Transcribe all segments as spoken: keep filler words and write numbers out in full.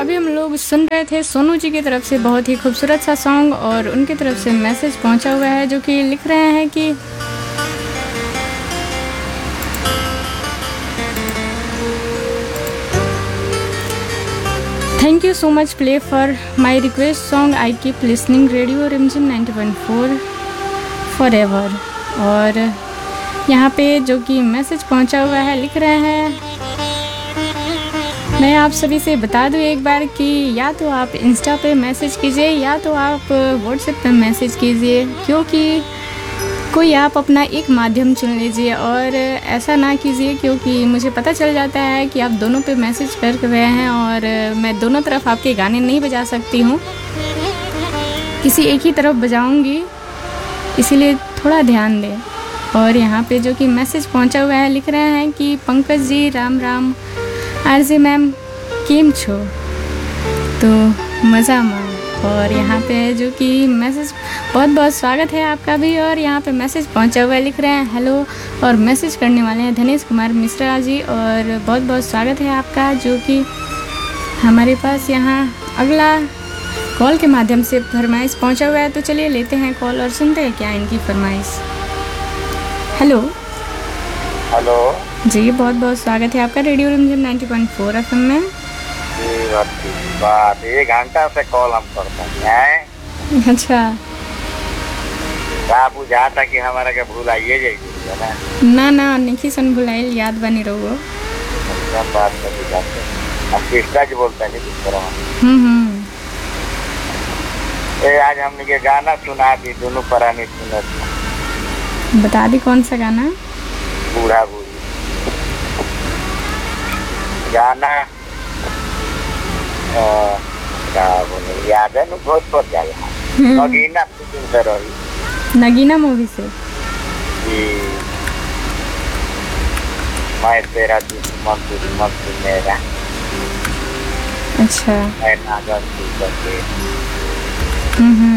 अभी हम लोग सुन रहे थे सोनू जी की तरफ से बहुत ही खूबसूरत सा सॉन्ग, और उनकी तरफ से मैसेज पहुंचा हुआ है जो कि लिख रहे हैं कि thank you so much play for my request song, I keep listening radio रिमझिम ninety point four for ever. और यहाँ पे जो कि मैसेज पहुंचा हुआ है लिख रहे हैं, मैं आप सभी से बता दूं एक बार कि या तो आप इंस्टा पे मैसेज कीजिए या तो आप व्हाट्सएप पे मैसेज कीजिए, क्योंकि कोई आप अपना एक माध्यम चुन लीजिए। और ऐसा ना कीजिए क्योंकि मुझे पता चल जाता है कि आप दोनों पे मैसेज कर रहे हैं और मैं दोनों तरफ आपके गाने नहीं बजा सकती हूँ, किसी एक ही तरफ बजाऊँगी, इसीलिए थोड़ा ध्यान दें। और यहाँ पे जो कि मैसेज पहुँचा हुआ है लिख रहे हैं कि पंकज जी राम राम, आरजे मैम केम छो, तो मज़ा मान। और यहाँ पे जो कि मैसेज बहुत बहुत स्वागत है आपका भी। और यहाँ पे मैसेज पहुँचा हुआ है लिख रहे हैं हेलो, और मैसेज करने वाले हैं धनेश कुमार मिश्रा जी, और बहुत बहुत स्वागत है आपका। जो कि हमारे पास यहाँ अगला कॉल के माध्यम से फरमाइश पहुँचा हुआ है, तो चलिए लेते हैं कॉल और सुनते हैं क्या इनकी फरमाइश। हेलो हेलो जी, बहुत बहुत स्वागत है आपका रेडियो रिमझिम नाइंटी पॉइंट फोर एफएम में। जी बात एक घंटा से कॉल हम करते हैं। अच्छा, क्या बुझा था कि हमारा के भूल आइए जाइए ना ना ना निखी सन भुलाइल याद बनी रहो। सब बात कर बुझाते हम कृष्णा जी बोलते हैं जिस तरह हम्म हम्म ए आज हमने के गाना सुना दी, दोनों परानी सुना बता दी कौन सा गाना? बूढ़ा बूढ़ी गाना क्या बोले याद है ना, बहुत बहुत जाएगा नगीना से रही नगीना मूवी से। जी मैं तेरा दुश्मन दुश्मन तू मेरा, अच्छा मैं नागर तू करके। हम्म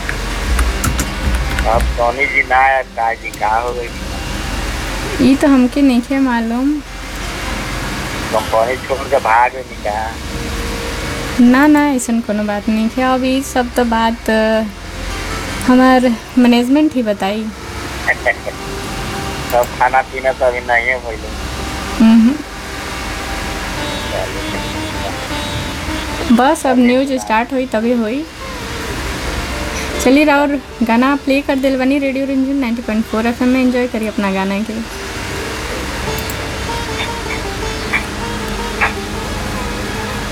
अब सोनी जी ना आया, ताई जी कहाँ हो गई? ये तो हमके नहीं है मालूम। कंपनी छोड़ के भाग निका ना ना ऐसा कोनो बात नहीं है। अब ये सब तो बात हमार मैनेजमेंट ही बताई। सब खाना पीना तो अभी नहीं है भाई। बस अब न्यूज स्टार्ट हुई तभी हुई। चलिए और गाना प्ले कर दिल बनी रेडियो रिमझिम नाइंटी पॉइंट फोर एफएम में। एंजॉय करिए अपना गाना के।